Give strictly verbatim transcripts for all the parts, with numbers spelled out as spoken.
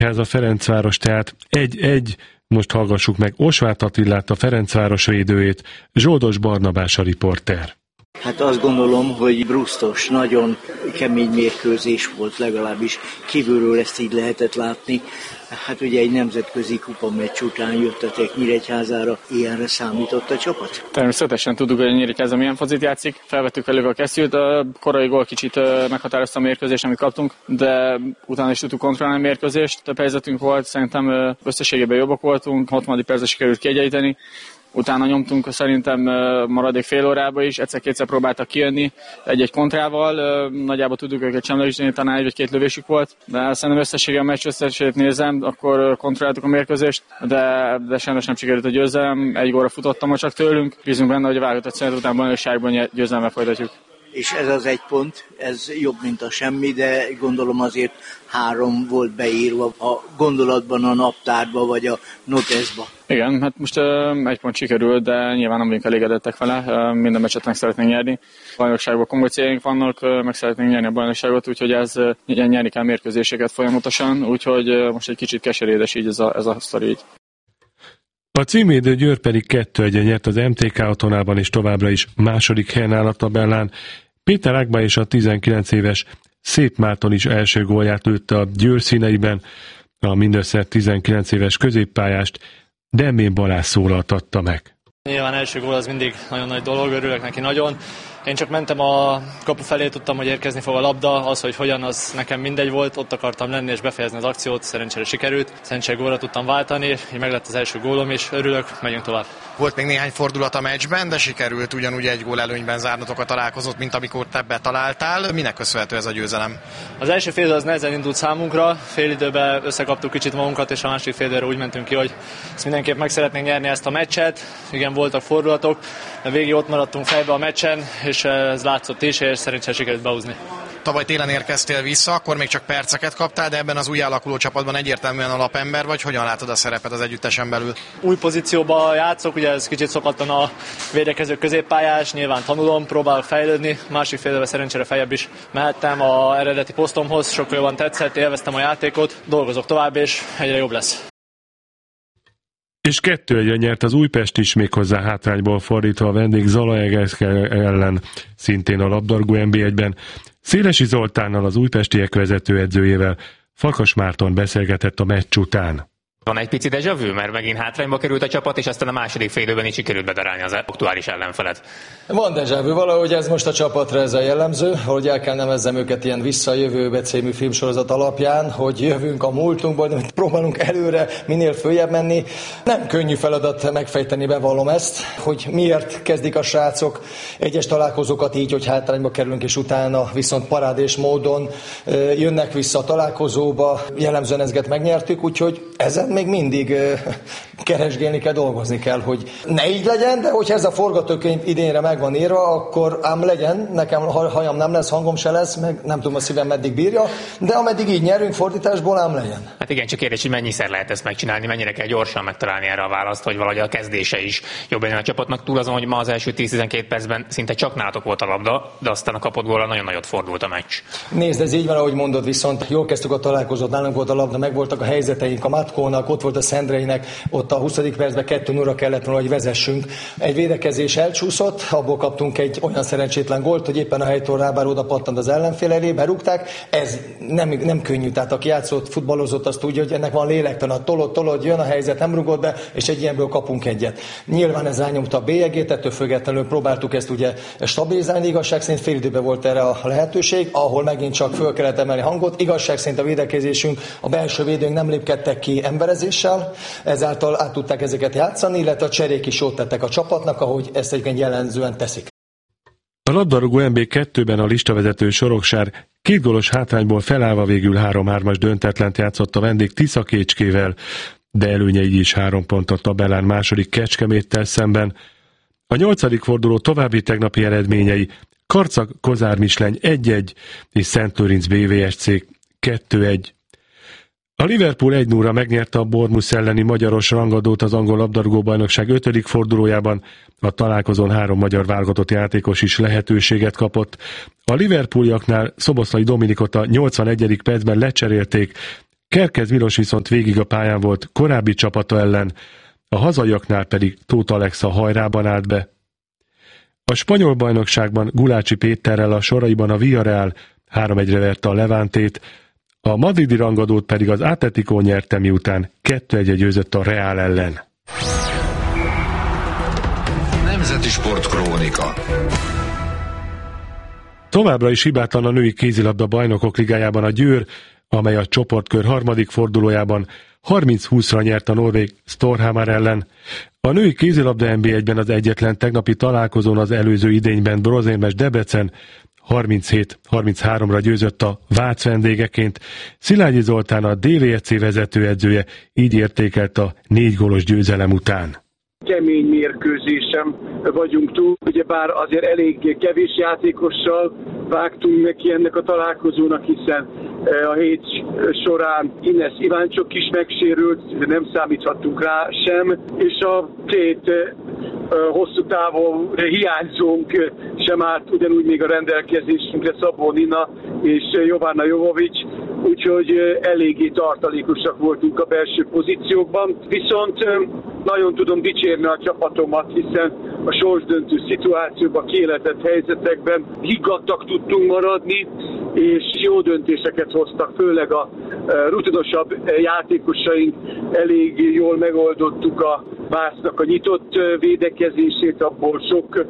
Ez a Ferencváros, tehát egy-egy. Most hallgassuk meg Osváth Attilát, a Ferencváros védőjét, Zsoldos Barnabás a riporter. Hát azt gondolom, hogy brusztos, nagyon kemény mérkőzés volt, legalábbis kívülről ezt így lehetett látni. Hát ugye egy nemzetközi kupameccs után jöttetek Nyíregyházára, ilyenre számított a csapat? Természetesen tudjuk, hogy a Nyíregyháza milyen focit játszik. Felvettük velük a kesztyűt, a korai gól kicsit meghatározta a mérkőzést, amit kaptunk, de utána is tudtuk kontrollálni a mérkőzést. Több helyzetünk volt, szerintem összességében jobbak voltunk, hatvadik percben sikerült kiegyenlíteni. Utána nyomtunk szerintem maradék fél órába is, egyszer-kétszer próbáltak kijönni egy-egy kontrával, nagyjából tudjuk őket semlegesíteni, talán egy vagy két lövésük volt, de szerintem összességében a meccs összességét nézem, akkor kontrolláltuk a mérkőzést, de, de sajnos nem sikerült a győzelem, egy gólra futottam csak tőlünk, bízunk benne, hogy a válogatott szünet után bajnokságban győzelemmel folytatjuk. És ez az egy pont, ez jobb, mint a semmi, de gondolom azért három volt beírva a gondolatban, a naptárba, vagy a noteszba. Igen, hát most uh, egy pont sikerült, de nyilván nem vagyunk elégedettek vele, uh, minden meccset meg szeretnénk nyerni. A bajnokságban komoly céljaink vannak, uh, meg szeretnénk nyerni a bajnokságot, úgyhogy ez uh, nyerni kell mérkőzéseket folyamatosan, úgyhogy uh, most egy kicsit keserédes így ez a, ez a sztori így. A címvédő Győr pedig kettő egyen nyert az em té ká otthonában, és továbbra is második helyen áll a tabellán. Péter Ágba és a tizenkilenc éves Szép Márton is első gólját lőtte a Győr színeiben. A mindössze tizenkilenc éves középpályást Demén Balázs szólaltatta meg. Nyilván első gól az mindig nagyon nagy dolog, örülök neki nagyon. Én csak mentem a kapu felé, tudtam, hogy érkezni fog a labda, az, hogy hogyan, az nekem mindegy volt, ott akartam lenni és befejezni az akciót, szerencsére sikerült. Szerencsére gólra tudtam váltani, így meg lett az első gólom, és örülök, megyünk tovább. Volt még néhány fordulat a meccsben, de sikerült ugyanúgy egy gól előnyben zárnotok a találkozót, mint amikor te betaláltál. Minek köszönhető ez a győzelem? Az első fél az nehezen indult számunkra, fél időben összekaptuk kicsit magunkat, és a másik fél időre úgy mentünk ki, hogy ezt mindenképp meg szeretnénk nyerni ezt a meccset. Igen, voltak fordulatok, de végig ott maradtunk fejbe a meccsen, és ez látszott is, és szerencsére sikerült behúzni. Tavaly télen érkeztél vissza, akkor még csak perceket kaptál, de ebben az új alakuló csapatban egyértelműen alapember vagy. Hogyan látod a szerepet az együttesen belül? Új pozícióban játszok, ugye ez kicsit szokatlan a védekező középpályás, nyilván tanulom, próbálok fejlődni, másik fél évben szerencsére feljebb is mehettem a eredeti posztomhoz, sokkal jobban tetszett, élveztem a játékot, dolgozok tovább, és egyre jobb lesz. És kettő egyen nyert az Újpest is, méghozzá hátrányból fordítva a vendég Zalaegerszeg ellen, szintén a labdarúgó en bé egyben. Szélesi Zoltánnal, az újpestiek vezetőedzőjével Farkas Márton beszélgetett a meccs után. Van egy pici déjà vu, mert megint hátrányba került a csapat, és aztán a második fél időben is sikerült bedarálni az aktuális ellenfelet. Van déjà vu, valahogy ez most a csapatra ez a jellemző, hogy el kell nevezzem őket ilyen Visszajövőbe című filmsorozat alapján, hogy jövünk a múltunkból, de próbálunk előre minél följebb menni. Nem könnyű feladat megfejteni, bevallom ezt, hogy miért kezdik a srácok egyes találkozókat így, hogy hátrányba kerülünk, és utána viszont parádés módon jönnek vissza a találkozóba, jellemzően ezeket megnyertük, úgyhogy ezen még mindig uh, keresgélni kell, dolgozni kell, hogy ne így legyen, de hogyha ez a forgatókönyv idénre meg van írva, akkor ám legyen, nekem hajam nem lesz, hangom se lesz, meg nem tudom a szívem meddig bírja, de ameddig így nyerünk fordításból, ám legyen. Hát igen, csak kérdés, hogy mennyiszer lehet ezt megcsinálni, mennyire kell gyorsan megtalálni erre a választ, hogy valahogy a kezdése is jobb legyen a csapatnak, túl azon, hogy ma az első tíz-tizenkét percben szinte csak nálatok volt a labda, de aztán a kapott góllal nagyon nagyot fordult a meccs. Nézd, ez így van, ahogy mondod, viszont jól kezdtük a találkozót, nálunk volt a labda, meg voltak a helyzeteink, a Matkónak, ott volt a Szendreinek, ott a huszadik percben kettő nulla kellett volna, hogy vezessünk. Egy védekezés elcsúszott, abból kaptunk egy olyan szerencsétlen gólt, hogy éppen a helytől rábár oda pattant az ellenfél elé, berúgták. Ez nem, nem könnyű, tehát aki játszott, futballozott, azt tudja, hogy ennek van lélektelen, tolod, tolod, jön a helyzet, nem rugott be, és egy ilyenből kapunk egyet. Nyilván ez rányomta a bélyegét, ettől függetlenül próbáltuk ezt ugye stabilizálni, igazság szerint fél időben volt erre a lehetőség, ahol megint csak föl kellett emelni hangot. Igazság szerint a védekezésünk, a belső védőink nem lépkedtek ki emberezéssel, ezáltal át tudták ezeket játszani, illetve a cserék is jót tettek a csapatnak, ahogy ezt egyébként jellemzően teszik. A labdarúgó en bé kettőben a listavezető Soroksár két gólos hátrányból felállva végül három-hármas döntetlent játszott a vendég Tiszakécskével, de előnyei is három pont a tabellán második Kecskeméttel szemben. A nyolcadik forduló további tegnapi eredményei: Karcag-Kozár Misleny egy-egy és Szent Lőrinc bé vé es cé kettő egy. A Liverpool egy nulla megnyerte a Bournemouth elleni magyaros rangadót az angol labdarúgó-bajnokság ötödik fordulójában. A találkozón három magyar válogatott játékos is lehetőséget kapott. A Liverpooliaknál Szoboszlai Dominikot a nyolcvanegyedik percben lecserélték, Kerkez Milos viszont végig a pályán volt korábbi csapata ellen, a hazaiaknál pedig Tóth Alexa hajrában állt be. A spanyol bajnokságban Gulácsi Péterrel a soraiban a Villarreal három egyre verte a Levántét, a madridi rangadót pedig az Atletico nyerte, miután kettő egyre győzött a Real ellen. Nemzeti Sport Krónika. Továbbra is hibátlan a női kézilabda bajnokok ligájában a Győr, amely a csoportkör harmadik fordulójában harminc húszra nyert a norvég Storhamar ellen. A női kézilabda en bé egyben az egyetlen tegnapi találkozón az előző idényben bronzérmes Debrecen harminchét harmincháromra győzött a Vác vendégeként. Szilágyi Zoltán, a dé vé e cé vezetőedzője így értékelt a négy gólos győzelem után. Kemény mérkőzésem vagyunk túl, ugyebár azért elég kevés játékossal vágtunk neki ennek a találkozónak, hiszen a hét során Ines Iváncsok is megsérült, nem számíthattunk rá sem, és a két hosszú távon hiányzónk sem állt ugyanúgy még a rendelkezésünkre, Szabó Nina és Jovana Jovovics, úgyhogy eléggé tartalékosak voltunk a belső pozíciókban. Viszont nagyon tudom dicsérni a csapatomat, hiszen a sorsdöntő szituációban, kiéletett helyzetekben higgadtak tudtunk maradni, és jó döntéseket hoztak, főleg a rutinosabb játékosaink. Elég jól megoldottuk a Vásznak a nyitott védekezését, abból sok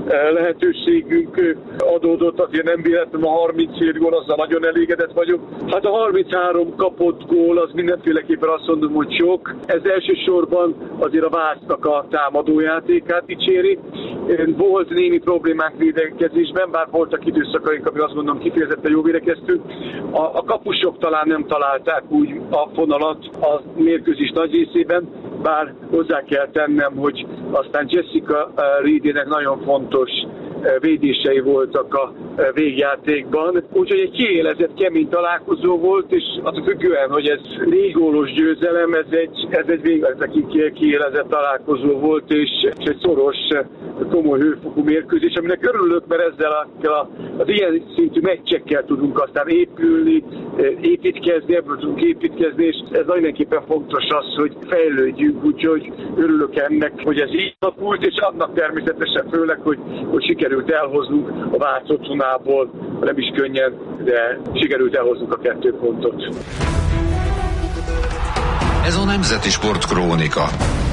lehetőségünk adódott, azért nem véletlenül a harminchét gól, azzal nagyon elégedett vagyok. Hát a harminchárom kapott gól, az mindenféleképpen azt mondom, hogy sok. Ez elsősorban azért a Vásznak a támadójátékát dicséri. Volt némi problémák védekezésben, bár voltak időszakaink, ami azt mondom kifejezetten jó védekeztünk. A, a kapusok talán nem találták úgy a fonalat a mérkőzés nagy részében, bár hozzá kell tennem, hogy aztán Jessica Reedének nagyon fontos védései voltak a végjátékban. Úgyhogy egy kiélezett, kemény találkozó volt, és attól függően, hogy ez négy gólos győzelem, ez egy, ez egy végletekig kiélezett találkozó volt, és, és egy szoros, komoly hőfokú mérkőzés, aminek örülök, mert ezzel a, a, az ilyen szintű meccsekkel tudunk aztán épülni, építkezni, ebből tudunk építkezni, és ez mindenképpen fontos az, hogy fejlődjünk, úgyhogy örülök ennek, hogy ez így alakult, és annak természetesen főleg, hogy, hogy sikerült elhoznunk a Vác otthonából, nem is könnyen, de sikerült elhoznunk a kettő pontot. Ez a Nemzeti Sport Krónika.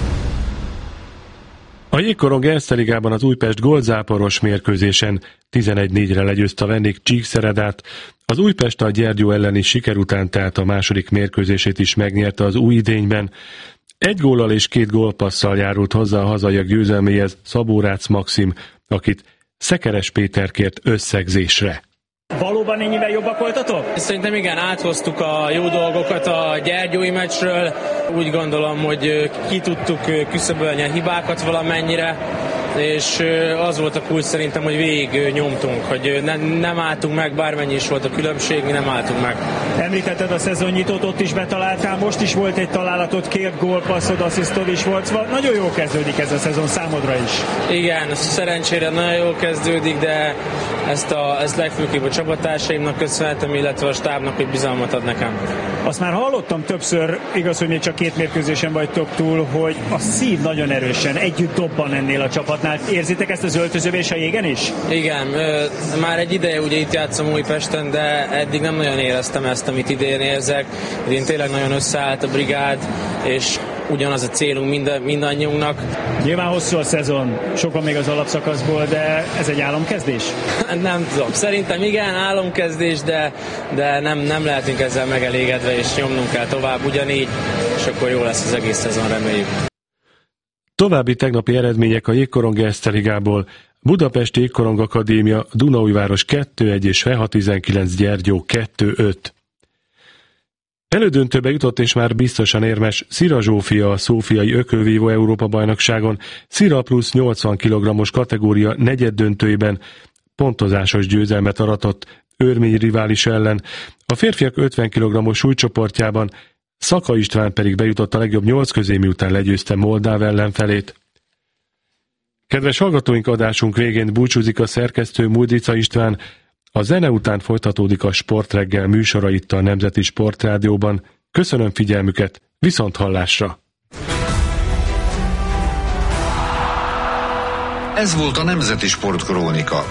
A Jégkorong Erste Ligában az Újpest gólzáporos mérkőzésen tizenegy négyre legyőzte a vendég Csíkszeredát. Az Újpest a Gyergyó elleni siker után tehát a második mérkőzését is megnyerte az új idényben. Egy góllal és két gólpasszal járult hozzá a hazaiak győzelméhez Szabó Rácz Maxim, akit Szekeres Péter kért összegzésre. Valóban ennyivel jobbak voltatok? Szerintem igen, áthoztuk a jó dolgokat a gyergyói meccsről. Úgy gondolom, hogy ki tudtuk küszöbölni a hibákat valamennyire, és az volt a kulcs szerintem, hogy végig nyomtunk, hogy ne, nem álltunk meg, bármennyi is volt a különbség, mi nem álltunk meg. Említetted a szezonnyitót, ott is betaláltál, most is volt egy találatot, két gólpasszod, asszisztod is volt, szóval nagyon jól kezdődik ez a szezon számodra is. Igen, szerencsére nagyon jól kezdődik, de ezt, a, ezt legfőképp a csapattársaimnak köszönhetem, illetve a stábnak, hogy bizalmat ad nekem. Azt már hallottam többször, igaz, hogy még csak két mérkőzésen vagytok túl, hogy a szív nagyon erősen együtt dobban ennél a csapatnál. Érzitek ezt az öltözövés a jégen is? Igen, már egy ideje ugye itt játszom Újpesten, de eddig nem nagyon éreztem ezt, amit idén érzek. Idén tényleg nagyon összeállt a brigád, és ugyanaz a célunk mind, mindannyiunknak. Nyilván hosszú a szezon, sokan még az alapszakaszból, de ez egy álomkezdés? Nem tudom, szerintem igen, álomkezdés, de, de nem, nem lehetünk ezzel megelégedve, és nyomnunk kell tovább ugyanígy, és akkor jó lesz az egész szezon, reméljük. További tegnapi eredmények a Jégkorong Erste Ligából: Budapest Jégkorong Akadémia, Dunaújváros kettő egy és Feha tizenkilenc Gyergyó kettő öt. Elődöntőbe jutott és már biztosan érmes Szira Zsófia a Szófiai Ökölvívó Európa-bajnokságon. Szira plusz nyolcvan kilogrammos kategória negyeddöntőjében pontozásos győzelmet aratott örmény rivális ellen. A férfiak ötven kilogrammos súlycsoportjában Szaka István pedig bejutott a legjobb nyolc közé, miután legyőzte moldáv ellenfelét. Kedves hallgatóink, adásunk végén búcsúzik a szerkesztő Múldrica István. A zene után folytatódik a Sportreggel műsora itt a Nemzeti Sportrádióban. Köszönöm figyelmüket, viszont hallásra! Ez volt a Nemzeti Sportkrónika.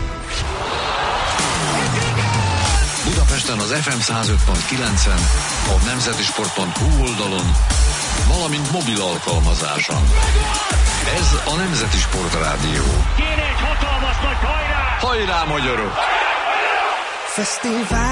Budapesten az ef em száz öt pont kilencen, a nemzetisport pont hu oldalon, valamint mobil alkalmazáson. Ez a Nemzeti Sport Rádió. Kéne egy hatalmas nagy hajrá! Hajrá, magyarok! Fesztivál!